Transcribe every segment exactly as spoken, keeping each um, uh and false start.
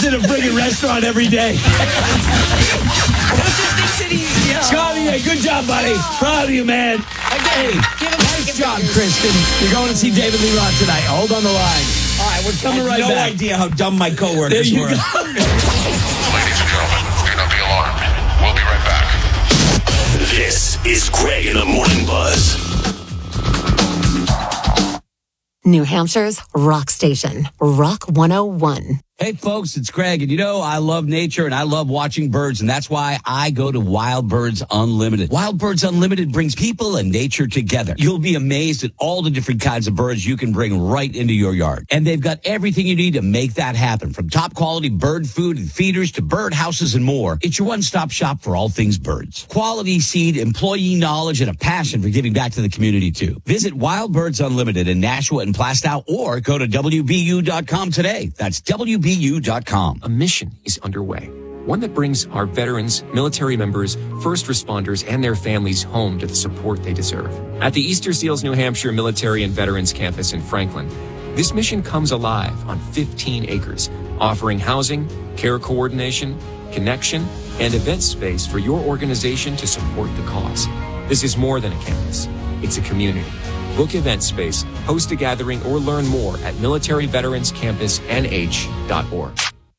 in a friggin' restaurant every day. Scotty, hey, good job, buddy. Proud of you, man. Hey, nice job, Kristen. You're going to see David Lee Roth tonight. Hold on the line. All right, we're coming right no back. No idea how dumb my coworkers there you were. Go. Ladies and gentlemen, do not be alarmed. We'll be right back. This is Greg in the Morning Buzz. New Hampshire's rock station, Rock one oh one. Hey, folks, it's Greg, and you know, I love nature, and I love watching birds, and that's why I go to Wild Birds Unlimited. Wild Birds Unlimited brings people and nature together. You'll be amazed at all the different kinds of birds you can bring right into your yard. And they've got everything you need to make that happen, from top-quality bird food and feeders to bird houses and more. It's your one-stop shop for all things birds. Quality seed, employee knowledge, and a passion for giving back to the community, too. Visit Wild Birds Unlimited in Nashua and Plastow, or go to W B U dot com today. That's W B U dot com. A mission is underway, one that brings our veterans, military members, first responders, and their families home to the support they deserve. At the Easter Seals New Hampshire Military and Veterans Campus in Franklin, this mission comes alive on fifteen acres, offering housing, care coordination, connection, and event space for your organization to support the cause. This is more than a campus. It's a community. Book event space, host a gathering, or learn more at military veterans campus N H dot org.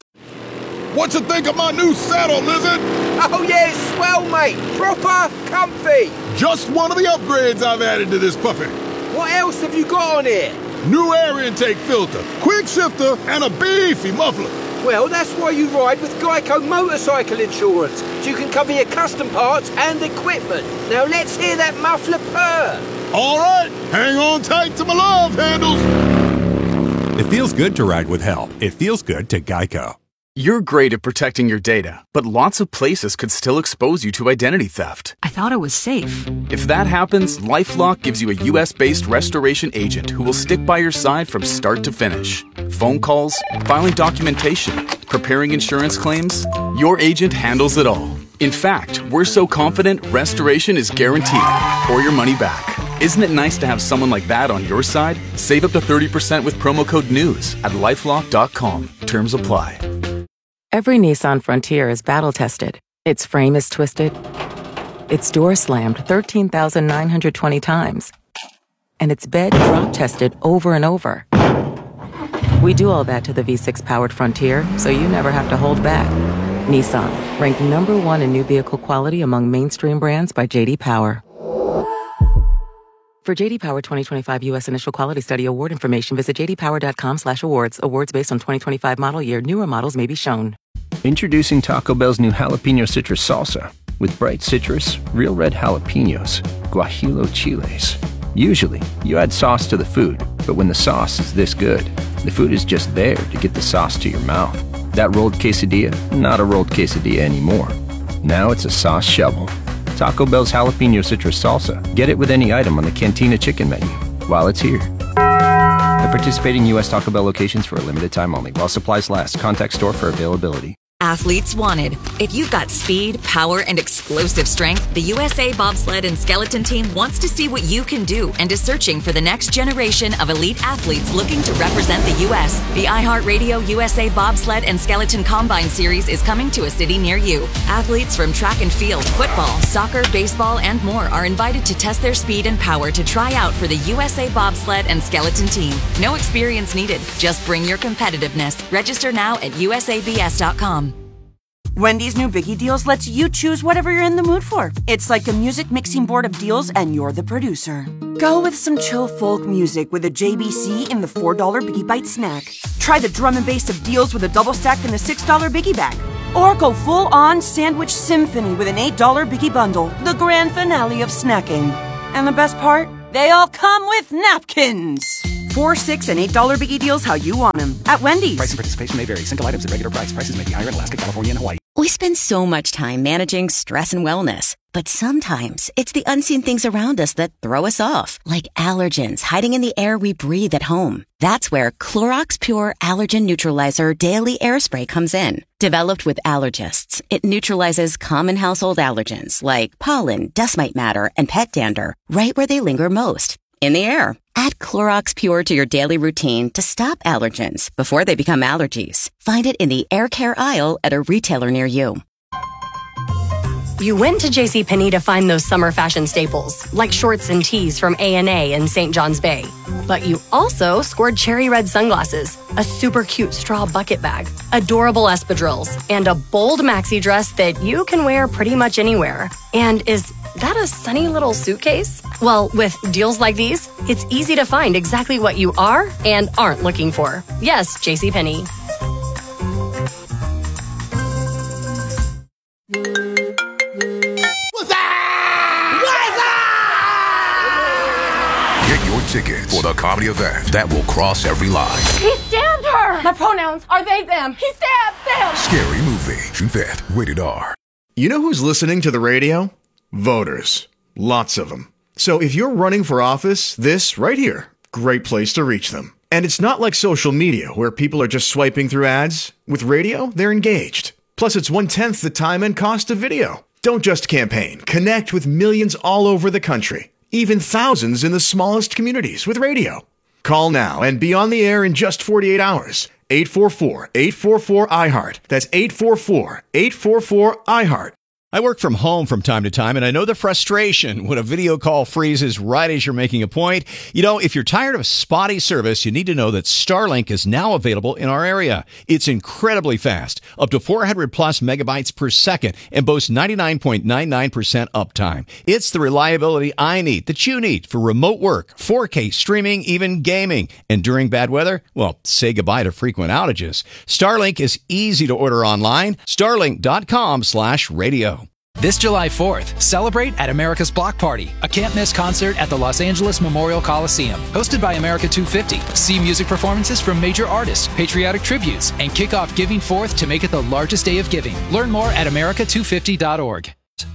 What you think of my new saddle, Lizard? Oh yeah, it's swell, mate. Proper comfy. Just one of the upgrades I've added to this puppy. What else have you got on here? New air intake filter, quick shifter, and a beefy muffler. Well, that's why you ride with Geico Motorcycle Insurance, so you can cover your custom parts and equipment. Now let's hear that muffler purr. All right, hang on tight to my love handles. It feels good to ride with help. It feels good to Geico. You're great at protecting your data, but lots of places could still expose you to identity theft. I thought it was safe. If that happens, LifeLock gives you a U S-based restoration agent who will stick by your side from start to finish. Phone calls, filing documentation, preparing insurance claims, your agent handles it all. In fact, we're so confident restoration is guaranteed or your money back. Isn't it nice to have someone like that on your side? Save up to thirty percent with promo code NEWS at lifelock dot com. Terms apply. Every Nissan Frontier is battle-tested. Its frame is twisted. Its door slammed thirteen thousand nine hundred twenty times. And its bed drop-tested over and over. We do all that to the V six powered Frontier, so you never have to hold back. Nissan, ranked number one in new vehicle quality among mainstream brands by J D Power. For J D Power twenty twenty-five U S Initial Quality Study Award information, visit j d power dot com slash awards. Awards based on twenty twenty-five model year. Newer models may be shown. Introducing Taco Bell's new jalapeno citrus salsa with bright citrus, real red jalapenos, guajillo chiles. Usually, you add sauce to the food, but when the sauce is this good, the food is just there to get the sauce to your mouth. That rolled quesadilla, not a rolled quesadilla anymore. Now it's a sauce shovel. Taco Bell's jalapeno citrus salsa. Get it with any item on the Cantina chicken menu while it's here. At participating U S Taco Bell locations for a limited time only. While supplies last. Contact store for availability. Athletes wanted. If you've got speed, power, and explosive strength, the U S A Bobsled and Skeleton Team wants to see what you can do and is searching for the next generation of elite athletes looking to represent the U S The iHeartRadio U S A Bobsled and Skeleton Combine Series is coming to a city near you. Athletes from track and field, football, soccer, baseball, and more are invited to test their speed and power to try out for the U S A Bobsled and Skeleton Team. No experience needed. Just bring your competitiveness. Register now at U S A B S dot com. Wendy's new Biggie Deals lets you choose whatever you're in the mood for. It's like a music mixing board of deals, and you're the producer. Go with some chill folk music with a J B C in the four dollar Biggie Bite snack. Try the drum and bass of deals with a double stack in the six dollar Biggie Bag. Or go full-on sandwich symphony with an eight dollar Biggie Bundle, the grand finale of snacking. And the best part? They all come with napkins. Four, six, and eight dollar Biggie Deals how you want them at Wendy's. Price and participation may vary. Single items at regular price. Prices may be higher in Alaska, California, and Hawaii. We spend so much time managing stress and wellness, but sometimes it's the unseen things around us that throw us off, like allergens hiding in the air we breathe at home. That's where Clorox Pure Allergen Neutralizer Daily Air Spray comes in. Developed with allergists, it neutralizes common household allergens like pollen, dust mite matter, and pet dander right where they linger most, in the air. Add Clorox Pure to your daily routine to stop allergens before they become allergies. Find it in the air care aisle at a retailer near you. You went to JCPenney to find those summer fashion staples, like shorts and tees from A and A in Saint John's Bay. But you also scored cherry red sunglasses, a super cute straw bucket bag, adorable espadrilles, and a bold maxi dress that you can wear pretty much anywhere. And is that a sunny little suitcase? Well, with deals like these, it's easy to find exactly what you are and aren't looking for. Yes, JCPenney. Ticket for the comedy event that will cross every line. He stabbed her! My pronouns are they, them. He stabbed them! Scary Movie, June fifth, rated R. You know who's listening to the radio? Voters. Lots of them. So if you're running for office, this right here, great place to reach them. And it's not like social media where people are just swiping through ads. With radio, they're engaged. Plus, it's one-tenth the time and cost of video. Don't just campaign. Connect with millions all over the country. Even thousands in the smallest communities with radio. Call now and be on the air in just forty-eight hours. eight four four, eight four four, I heart. That's eight four four, eight four four, I heart. I work from home from time to time, and I know the frustration when a video call freezes right as you're making a point. You know, if you're tired of spotty service, you need to know that Starlink is now available in our area. It's incredibly fast, up to four hundred plus megabytes per second, and boasts ninety-nine point nine nine percent uptime. It's the reliability I need, that you need, for remote work, four K streaming, even gaming. And during bad weather, well, say goodbye to frequent outages. Starlink is easy to order online. Starlink.com slash radio. This July fourth, celebrate at America's Block Party, a can't-miss concert at the Los Angeles Memorial Coliseum. Hosted by America two fifty. See music performances from major artists, patriotic tributes, and kick off Giving Fourth to make it the largest day of giving. Learn more at America two fifty dot org.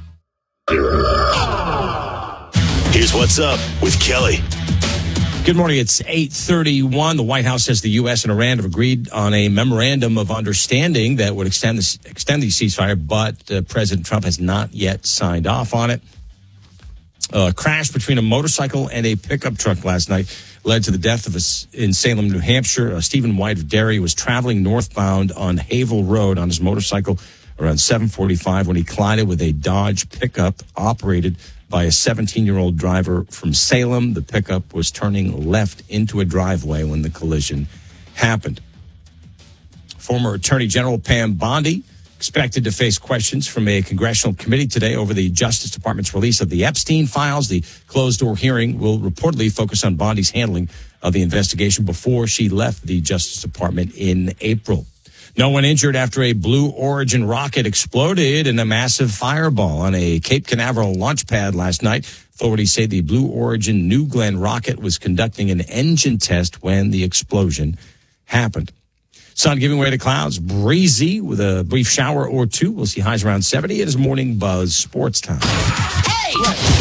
Here's what's up with Kelly. Good morning. It's eight thirty-one. The White House says the U S and Iran have agreed on a memorandum of understanding that would extend the, extend the ceasefire, but uh, President Trump has not yet signed off on it. A crash between a motorcycle and a pickup truck last night led to the death of a, in Salem, New Hampshire. Uh, Stephen White of Derry was traveling northbound on Havel Road on his motorcycle around seven forty-five when he collided with a Dodge pickup operated by a seventeen-year-old driver from Salem. The pickup was turning left into a driveway when the collision happened. Former Attorney General Pam Bondi expected to face questions from a congressional committee today over the Justice Department's release of the Epstein files. The closed-door hearing will reportedly focus on Bondi's handling of the investigation before she left the Justice Department in April. No one injured after a Blue Origin rocket exploded in a massive fireball on a Cape Canaveral launch pad last night. Authorities say the Blue Origin New Glenn rocket was conducting an engine test when the explosion happened. Sun giving way to clouds, breezy with a brief shower or two. We'll see highs around seventy. It is Morning Buzz Sports Time. Hey!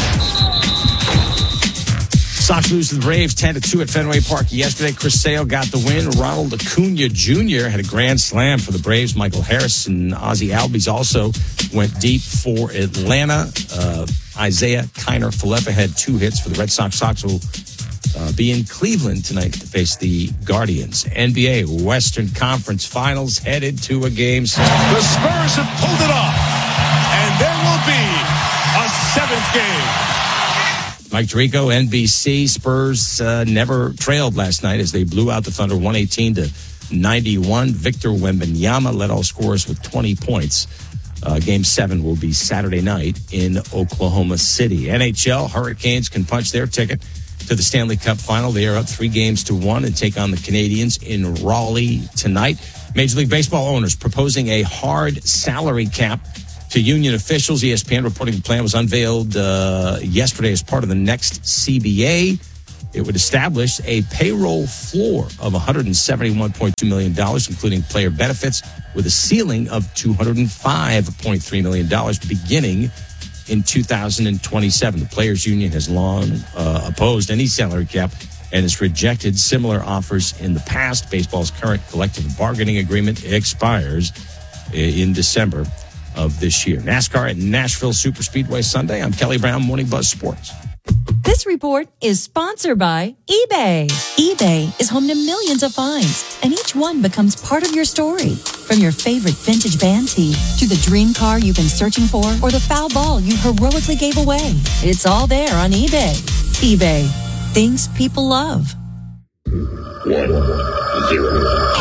Sox lose to the Braves ten to two at Fenway Park yesterday. Chris Sale got the win. Ronald Acuna Junior had a grand slam for the Braves. Michael Harris and Ozzie Albies also went deep for Atlanta. Uh, Isaiah Kiner Falefa had two hits for the Red Sox. Sox will uh, be in Cleveland tonight to face the Guardians. N B A Western Conference Finals headed to a game seven. The Spurs have pulled it off, and there will be a seventh game. Mike Tirico, N B C. Spurs uh, never trailed last night as they blew out the Thunder one eighteen to ninety-one. Victor Wembanyama led all scorers with twenty points. Uh, game seven will be Saturday night in Oklahoma City. N H L, Hurricanes can punch their ticket to the Stanley Cup final. They are up three games to one and take on the Canadiens in Raleigh tonight. Major League Baseball owners proposing a hard salary cap to union officials. E S P N reporting the plan was unveiled uh, yesterday as part of the next C B A. It would establish a payroll floor of one hundred seventy-one point two million dollars, including player benefits, with a ceiling of two hundred five point three million dollars beginning in two thousand twenty-seven. The Players Union has long uh, opposed any salary cap and has rejected similar offers in the past. Baseball's current collective bargaining agreement expires in December of this year. NASCAR at Nashville Super Speedway Sunday. I'm Kelly Brown, Morning Buzz Sports. This This report is sponsored by eBay. eBay is home to millions of finds, and each one becomes part of your story. From your favorite vintage band tee to the dream car you've been searching for or the foul ball you heroically gave away. It's all there on eBay. eBay. Things people love. One, zero.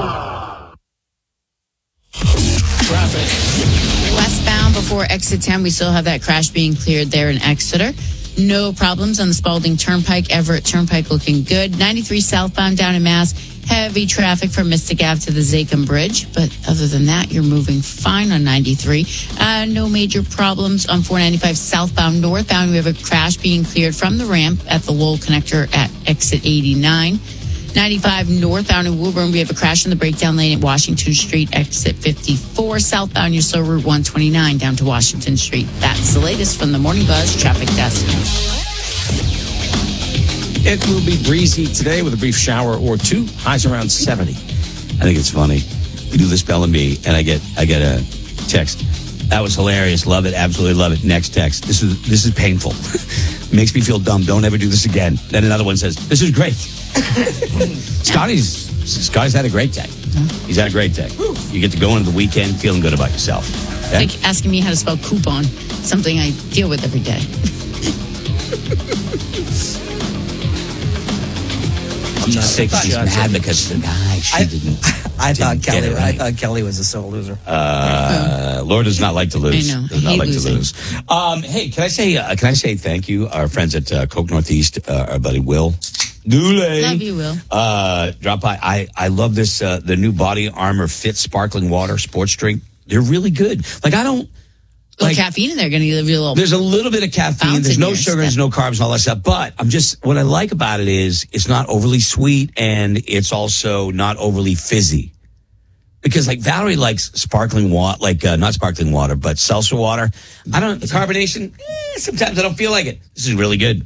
Traffic. Westbound before exit ten, we still have that crash being cleared there in Exeter. No problems on the Spalding Turnpike. Everett Turnpike looking good. ninety-three southbound down in Mass. Heavy traffic from Mystic Ave to the Zachem Bridge. But other than that, you're moving fine on ninety-three. Uh, no major problems on four ninety-five southbound northbound. We have a crash being cleared from the ramp at the Lowell connector at exit eighty-nine. ninety-five northbound in Woburn, we have a crash in the breakdown lane at Washington Street, exit fifty-four. Southbound, you're still Route one twenty-nine down to Washington Street. That's the latest from the Morning Buzz Traffic Desk. It will be breezy today with a brief shower or two. Highs around seventy. I think it's funny. We do the spell and bee, and I get I get a text. That was hilarious. Love it. Absolutely love it. Next text. This is this is painful. Makes me feel dumb. Don't ever do this again. Then another one says, "This is great." Scotty's Scotty's had a great day. He's had a great day. You get to go into the weekend feeling good about yourself. Okay? Like asking me how to spell coupon, something I deal with every day. I'm not sick. She's mad because the guy she I, didn't. I thought didn't Kelly. get it right. I thought Kelly was a sore loser. Uh, Laura does not like to lose. I know. Does I not hate like losing. to lose. Um, hey, can I say? Uh, can I say thank you? Our friends at uh, Coke Northeast, uh, our buddy Will. Dooley. Love you, Will. Uh, drop by. I I love this. Uh, the new Body Armor Fit Sparkling Water sports drink. They're really good. Like I don't. A little Like, caffeine in there, going to give you a little. there's a little bit of caffeine. bounce There's in no your sugar. step. There's no carbs and all that stuff. But I'm just, what I like about it is it's not overly sweet and it's also not overly fizzy. Because like Valerie likes sparkling water, like uh, not sparkling water, but seltzer water. I don't, the carbonation, eh, sometimes I don't feel like it. This is really good.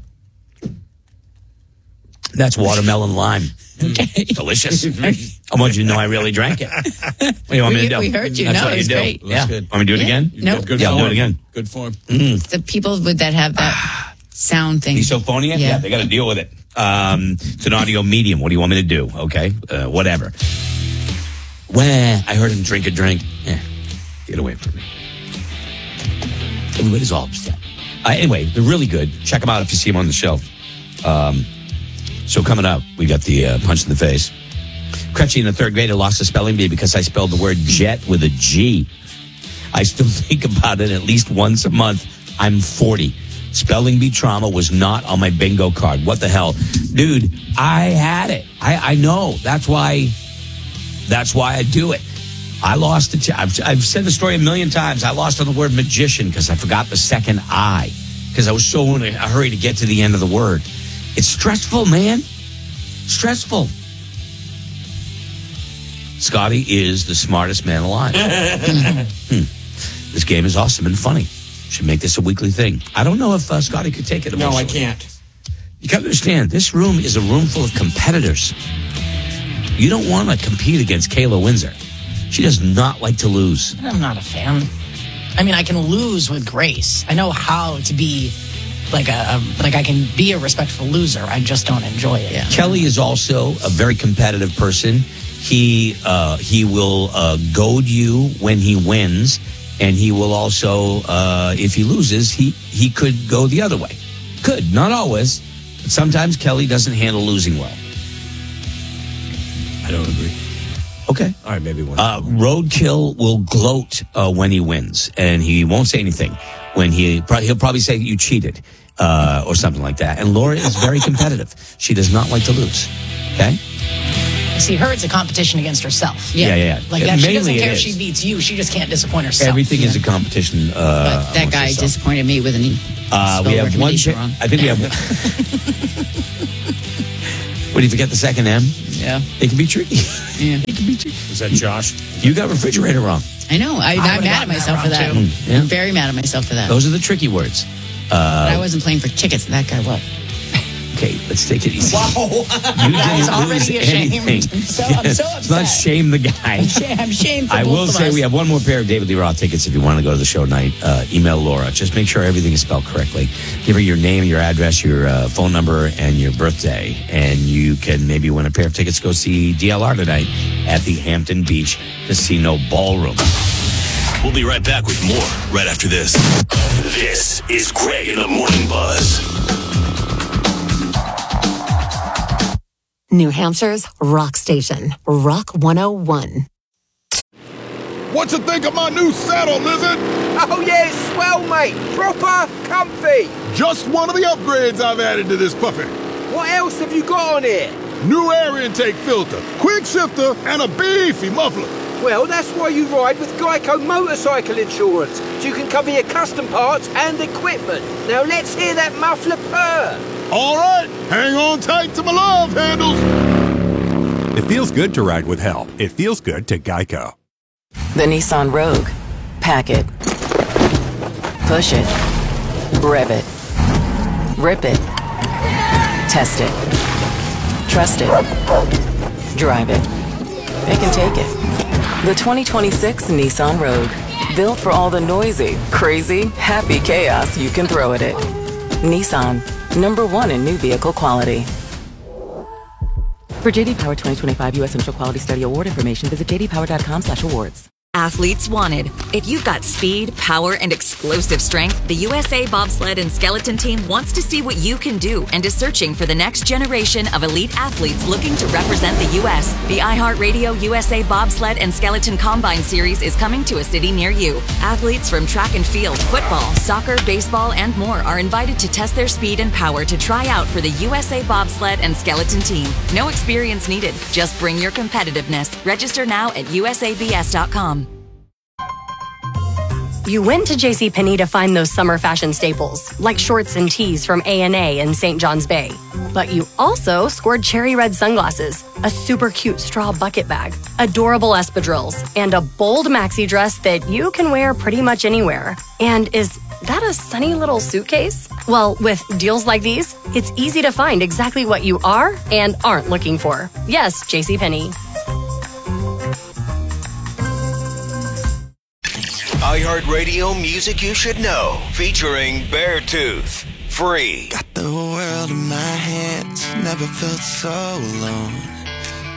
That's watermelon lime. Okay. Delicious. I want you to know I really drank it. What do you want me We- to do? we heard you. That's No, what it was you do. great. Yeah. Looks good. Want me to do it Yeah. again? No. Good Yeah, I'll do form. it again. Good form. Mm. The people with that have that sound thing. Misophonia? Yeah. Yeah, they got to deal with it. Um, it's an audio medium. What do you want me to do? Okay, uh, whatever. Well, I heard him drink a drink. Eh, get away from me. Everybody's all upset. Uh, anyway, they're really good. Check them out if you see them on the shelf. Um, so coming up, we got the uh, punch in the face. Crutchy in the third grade lost a spelling bee because I spelled the word jet with a G. I still think about it at least once a month. I'm forty. Spelling bee trauma was not on my bingo card. What the hell? Dude, I had it. I, I know. That's why, that's why I do it. I lost the, ch- I've, I've said the story a million times. I lost on the word magician because I forgot the second I because I was so in a hurry to get to the end of the word. It's stressful, man. Stressful. Scotty is the smartest man alive. hmm. This game is awesome and funny. Should make this a weekly thing. I don't know if uh, Scotty could take it emotionally. No, I can't. You got to understand, this room is a room full of competitors. You don't want to compete against Kayla Windsor. She does not like to lose. I'm not a fan. I mean, I can lose with grace. I know how to be like a, a like I can be a respectful loser. I just don't enjoy it. Yeah. Kelly is also a very competitive person. He uh, he will uh, goad you when he wins, and he will also, uh, if he loses, he, he could go the other way. Could, not always, but sometimes Kelly doesn't handle losing well. I don't agree. Okay. All right, maybe one. Uh, Roadkill will gloat uh, when he wins, and he won't say anything. When he he'll probably say you cheated uh, or something like that. And Laura is very competitive. She does not like to lose. Okay. See, her, it's a competition against herself. Yeah, yeah, yeah. Like Yeah, that, she mainly doesn't it care if is. she beats you. She just can't disappoint herself. Everything is a competition. Uh, But that amongst guy yourself. disappointed me with an e- Uh, spell we have one. recommendation Cha- wrong. I think we have. What do you forget the second M? Yeah. It can be tricky. Yeah. It can be tricky. Was that Josh? You got refrigerator wrong. I know. I, I I'm would've mad at gotten that myself for wrong, that. too. Mm, yeah. I'm very mad at myself for that. Those are the tricky words. but I Uh, wasn't playing for tickets. That guy was. Okay, let's take it easy. Wow. You Guys, didn't lose already ashamed. anything. So, I'm so Let's not upset. shame the guy. I'm shame- I'm shamed for I both will of say us. we have one more pair of David Lee Roth tickets if you want to go to the show tonight. Uh, email Laura. Just make sure everything is spelled correctly. Give her your name, your address, your uh, phone number, and your birthday. And you can maybe win a pair of tickets to go see D L R tonight at the Hampton Beach Casino Ballroom. We'll be right back with more right after this. This is Greg in the Morning Buzz. New Hampshire's rock station, Rock one oh one. What you think of my new saddle, Lizard? Oh yeah, it's swell, mate. Proper comfy. Just one of the upgrades I've added to this puppy. What else have you got on here? New air intake filter, quick shifter, and a beefy muffler. Well, that's why you ride with Geico Motorcycle Insurance, so you can cover your custom parts and equipment. Now let's hear that muffler purr. All right, hang on tight to my love handles. It feels good to ride with help. It feels good to Geico. The Nissan Rogue. Pack it. Push it. Rev it. Rip it. Test it. Trust it. Drive it. It can take it. The twenty twenty-six Nissan Rogue. Built for all the noisy, crazy, happy chaos you can throw at it. Nissan. Number one in new vehicle quality. For J D Power twenty twenty-five U S Initial Quality Study Award information, visit j d power dot com slash awards. Athletes wanted. If you've got speed, power, and explosive strength, the U S A Bobsled and Skeleton Team wants to see what you can do and is searching for the next generation of elite athletes looking to represent the U S. The iHeartRadio U S A Bobsled and Skeleton Combine Series is coming to a city near you. Athletes from track and field, football, soccer, baseball, and more are invited to test their speed and power to try out for the U S A Bobsled and Skeleton Team. No experience needed. Just bring your competitiveness. Register now at u s a b s dot com. You went to JCPenney to find those summer fashion staples, like shorts and tees from A and A and Saint John's Bay. But you also scored cherry red sunglasses, a super cute straw bucket bag, adorable espadrilles, and a bold maxi dress that you can wear pretty much anywhere. And is that a sunny little suitcase? Well, with deals like these, it's easy to find exactly what you are and aren't looking for. Yes, JCPenney. iHeartRadio Music You Should Know, featuring Beartooth. Free. Got the world in my hands, never felt so alone.